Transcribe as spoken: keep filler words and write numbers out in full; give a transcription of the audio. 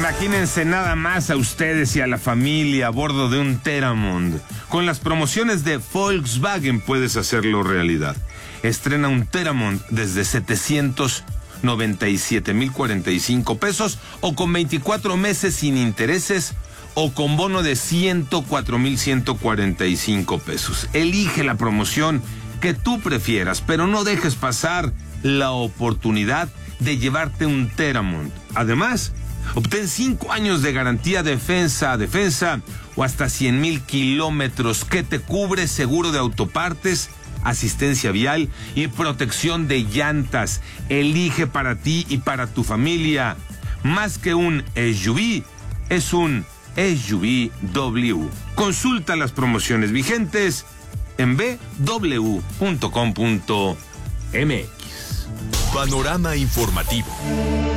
Imagínense nada más a ustedes y a la familia a bordo de un Teramond. Con las promociones de Volkswagen puedes hacerlo realidad. Estrena un Teramond desde setecientos noventa y siete mil cuarenta y cinco pesos o con veinticuatro meses sin intereses o con bono de ciento cuatro mil ciento cuarenta y cinco pesos. Elige la promoción que tú prefieras, pero no dejes pasar la oportunidad de llevarte un Teramond. Además, obtén cinco años de garantía defensa a defensa o hasta cien mil kilómetros que te cubre seguro de autopartes, asistencia vial y protección de llantas. Elige para ti y para tu familia. Más que un S U V, es un S U V W. Consulta las promociones vigentes en b w punto com punto m x. Panorama informativo.